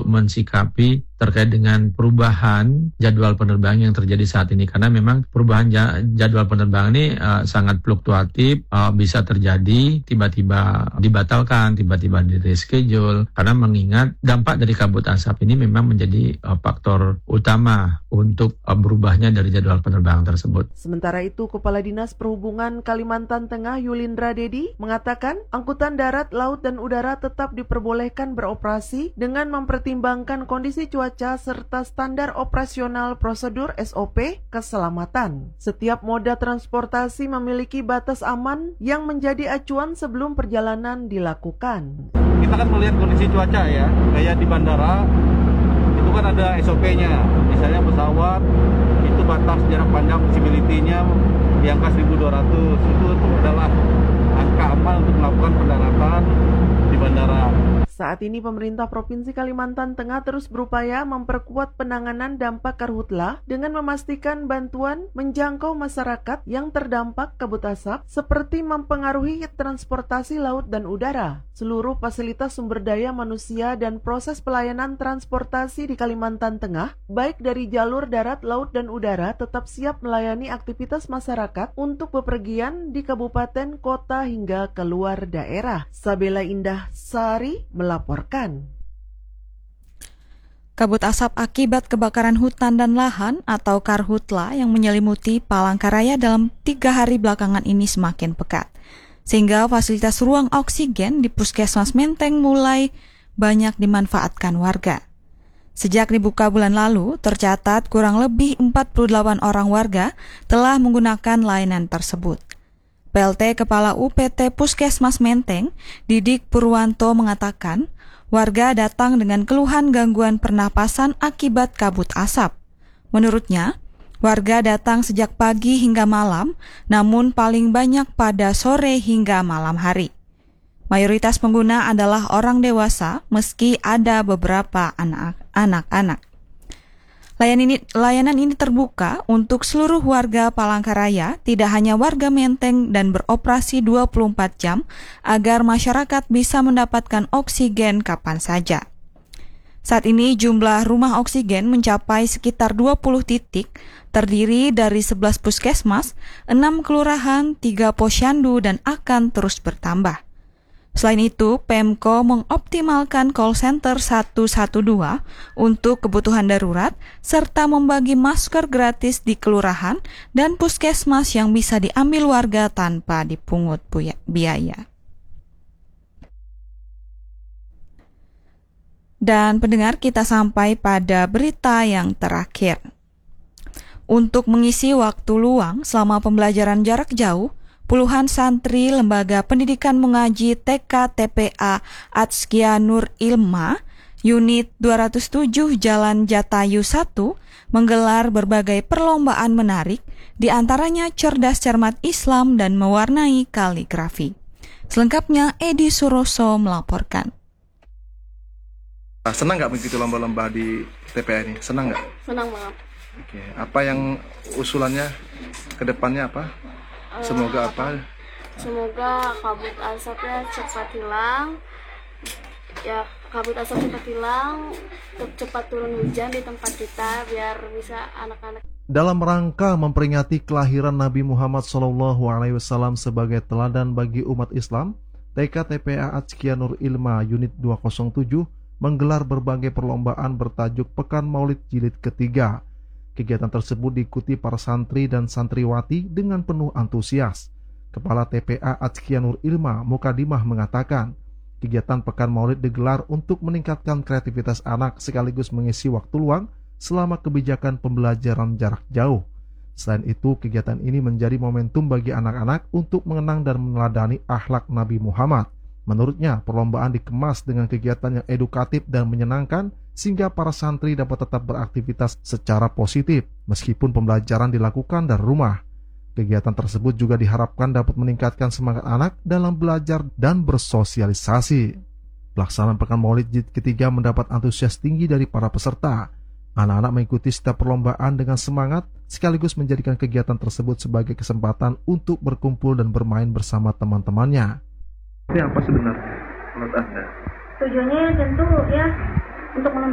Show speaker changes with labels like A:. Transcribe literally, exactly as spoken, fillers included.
A: untuk mensikapi terkait dengan perubahan jadwal penerbangan yang terjadi saat ini, karena memang perubahan jadwal penerbangan ini uh, sangat fluktuatif, uh, bisa terjadi tiba-tiba dibatalkan, tiba-tiba di reschedule, karena mengingat dampak dari kabut asap ini memang menjadi uh, faktor utama untuk uh, berubahnya dari jadwal penerbangan tersebut.
B: Sementara itu, Kepala Dinas Perhubungan Kalimantan Tengah Yulindra Dedi mengatakan angkutan darat, laut, dan udara tetap diperbolehkan beroperasi dengan mempertimbangkan kondisi cuaca serta standar operasional prosedur S O P keselamatan. Setiap moda transportasi memiliki batas aman yang menjadi acuan sebelum perjalanan dilakukan.
C: Kita kan melihat kondisi cuaca ya, kayak di bandara itu kan ada S O P-nya. Misalnya pesawat itu batas jarak pandang visibility-nya di angka seribu dua ratus, itu, itu adalah angka aman untuk melakukan pendaratan di bandara.
B: Saat ini pemerintah Provinsi Kalimantan Tengah terus berupaya memperkuat penanganan dampak karhutla dengan memastikan bantuan menjangkau masyarakat yang terdampak kabut asap seperti mempengaruhi transportasi laut dan udara. Seluruh fasilitas sumber daya manusia dan proses pelayanan transportasi di Kalimantan Tengah, baik dari jalur darat, laut, dan udara, tetap siap melayani aktivitas masyarakat untuk bepergian di kabupaten, kota, hingga keluar daerah. Sabela Indah Sari melaporkan.
D: Kabut asap akibat kebakaran hutan dan lahan atau karhutla yang menyelimuti Palangkaraya dalam tiga hari belakangan ini semakin pekat, sehingga fasilitas ruang oksigen di Puskesmas Menteng mulai banyak dimanfaatkan warga. Sejak dibuka bulan lalu, tercatat kurang lebih empat puluh delapan orang warga telah menggunakan layanan tersebut. P L T Kepala U P T Puskesmas Menteng, Didik Purwanto mengatakan, warga datang dengan keluhan gangguan pernapasan akibat kabut asap. Menurutnya, warga datang sejak pagi hingga malam, namun paling banyak pada sore hingga malam hari. Mayoritas pengguna adalah orang dewasa, meski ada beberapa anak- anak-anak. Layanan ini, layanan ini terbuka untuk seluruh warga Palangkaraya, tidak hanya warga Menteng, dan beroperasi dua puluh empat jam agar masyarakat bisa mendapatkan oksigen kapan saja. Saat ini jumlah rumah oksigen mencapai sekitar dua puluh titik, terdiri dari sebelas puskesmas, enam kelurahan, tiga posyandu, dan akan terus bertambah. Selain itu, Pemko mengoptimalkan call center seratus dua belas untuk kebutuhan darurat, serta membagi masker gratis di kelurahan dan puskesmas yang bisa diambil warga tanpa dipungut biaya. Dan pendengar, kita sampai pada berita yang terakhir. Untuk mengisi waktu luang selama pembelajaran jarak jauh, puluhan santri Lembaga Pendidikan Mengaji T K T P A Atskia Nur Ilma, Unit dua ratus tujuh Jalan Jatayu satu, menggelar berbagai perlombaan menarik, di antaranya cerdas cermat Islam dan mewarnai kaligrafi. Selengkapnya Edi Suroso melaporkan.
E: Senang nggak mengikuti lomba-lomba di T P A ini? Senang nggak?
F: Senang banget.
E: Oke, apa yang usulannya ke depannya apa? Semoga apa?
F: Semoga kabut asapnya cepat hilang. Ya, kabut asap cepat hilang, cepat turun hujan di tempat kita biar bisa anak-anak.
E: Dalam rangka memperingati kelahiran Nabi Muhammad shallallahu alaihi wasallam sebagai teladan bagi umat Islam, T K T P A Atskia Nur Ilma Unit dua nol tujuh menggelar berbagai perlombaan bertajuk Pekan Maulid Jilid ketiga. Kegiatan tersebut diikuti para santri dan santriwati dengan penuh antusias. Kepala T P A Atskia Nur Ilma Mukadimah mengatakan, kegiatan Pekan Maulid digelar untuk meningkatkan kreativitas anak sekaligus mengisi waktu luang selama kebijakan pembelajaran jarak jauh. Selain itu, kegiatan ini menjadi momentum bagi anak-anak untuk mengenang dan meneladani akhlak Nabi Muhammad. Menurutnya, perlombaan dikemas dengan kegiatan yang edukatif dan menyenangkan sehingga para santri dapat tetap beraktivitas secara positif meskipun pembelajaran dilakukan dari rumah. Kegiatan tersebut juga diharapkan dapat meningkatkan semangat anak dalam belajar dan bersosialisasi. Pelaksanaan Pekan Maulid Jilid ketiga mendapat antusias tinggi dari para peserta. Anak-anak mengikuti setiap perlombaan dengan semangat sekaligus menjadikan kegiatan tersebut sebagai kesempatan untuk berkumpul dan bermain bersama teman-temannya. Ini apa sebenarnya menurut Anda?
F: Tujuannya tentu ya untuk mengembangkan